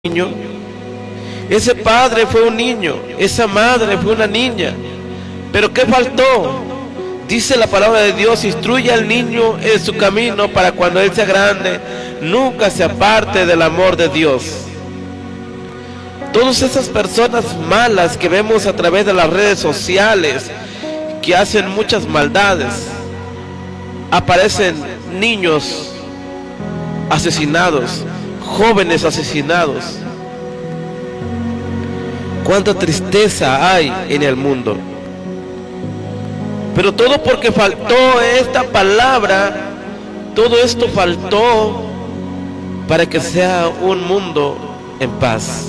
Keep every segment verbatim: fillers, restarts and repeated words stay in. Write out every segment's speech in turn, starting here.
niño, ese padre fue un niño, esa madre fue una niña, pero ¿qué faltó? Dice la palabra de Dios: instruye al niño en su camino para cuando él sea grande, nunca se aparte del amor de Dios. Todas esas personas malas que vemos a través de las redes sociales, que hacen muchas maldades, aparecen niños asesinados, jóvenes asesinados. Cuánta tristeza hay en el mundo. Pero todo porque faltó esta palabra, todo esto faltó para que sea un mundo en paz.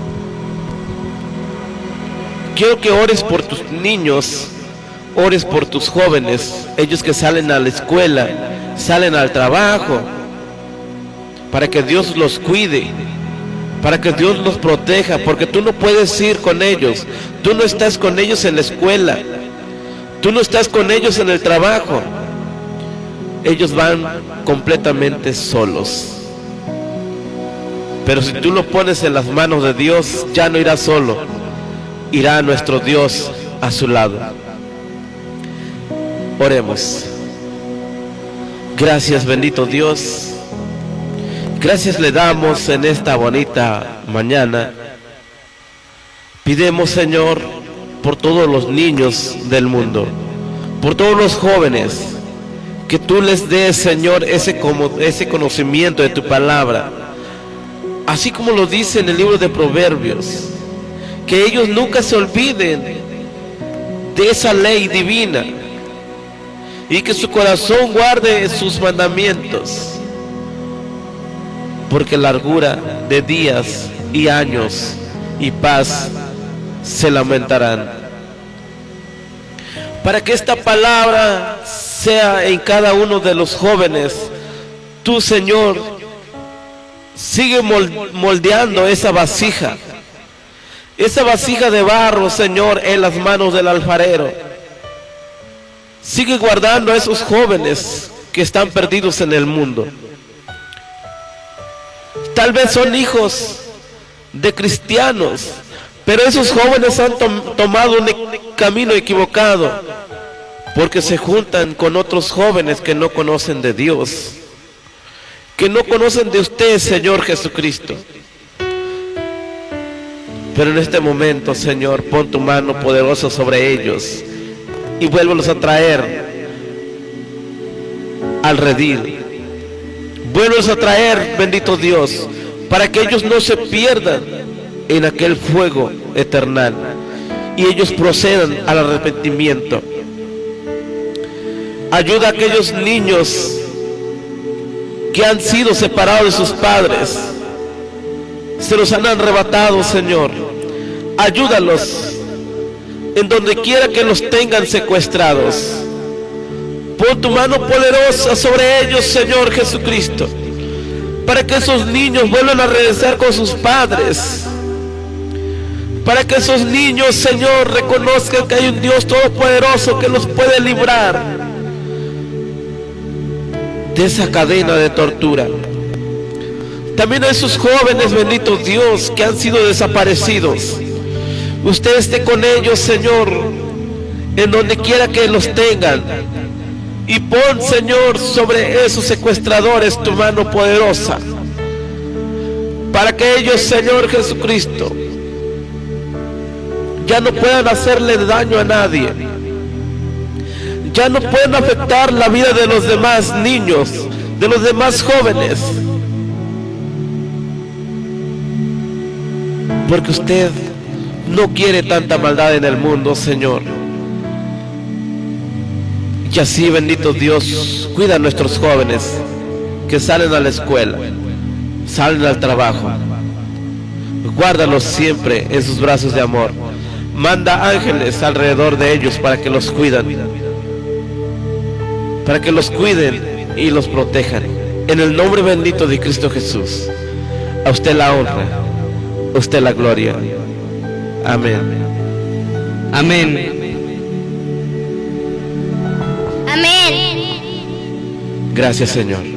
Quiero que ores por tus niños, ores por tus jóvenes, ellos que salen a la escuela, salen al trabajo, para que Dios los cuide, para que Dios los proteja, porque tú no puedes ir con ellos, tú no estás con ellos en la escuela, tú no estás con ellos en el trabajo, ellos van completamente solos. Pero si tú lo pones en las manos de Dios, ya no irá solo, irá nuestro Dios a su lado. Oremos. Gracias, bendito Dios. Gracias le damos en esta bonita mañana. Pidemos, Señor, por todos los niños del mundo, por todos los jóvenes, que tú les des, Señor, ese, como, ese conocimiento de tu palabra, así como lo dice en el libro de Proverbios, que ellos nunca se olviden de esa ley divina y que su corazón guarde sus mandamientos, porque largura de días y años y paz se lamentarán. Para que esta palabra sea en cada uno de los jóvenes, tú, Señor, sigue moldeando esa vasija, esa vasija de barro, Señor, en las manos del alfarero. Sigue guardando a esos jóvenes que están perdidos en el mundo. Tal vez son hijos de cristianos, pero esos jóvenes han tom tomado un camino equivocado, porque se juntan con otros jóvenes que no conocen de Dios, que no conocen de usted, Señor Jesucristo. Pero en este momento, Señor, pon tu mano poderosa sobre ellos y vuélvelos a traer al redil. Vuélvelos a traer, bendito Dios, para que ellos no se pierdan en aquel fuego eternal y ellos procedan al arrepentimiento. Ayuda a aquellos niños que han sido separados de sus padres, se los han arrebatado, Señor. Ayúdalos en donde quiera que los tengan secuestrados. Pon tu mano poderosa sobre ellos, Señor Jesucristo, para que esos niños vuelvan a regresar con sus padres, para que esos niños, Señor, reconozcan que hay un Dios todopoderoso que los puede librar de esa cadena de tortura. También a esos jóvenes, bendito Dios, que han sido desaparecidos, usted esté con ellos, Señor, en donde quiera que los tengan, y pon, Señor, sobre esos secuestradores tu mano poderosa, para que ellos, Señor Jesucristo, ya no puedan hacerle daño a nadie, ya no puedan afectar la vida de los demás niños, de los demás jóvenes, porque usted no quiere tanta maldad en el mundo, Señor. Y así, bendito Dios, cuida a nuestros jóvenes que salen a la escuela, salen al trabajo. Guárdalos siempre en sus brazos de amor. Manda ángeles alrededor de ellos para que los cuidan, para que los cuiden y los protejan. En el nombre bendito de Cristo Jesús, a usted la honra, a usted la gloria. Amén. Amén. Amén. Gracias, Señor.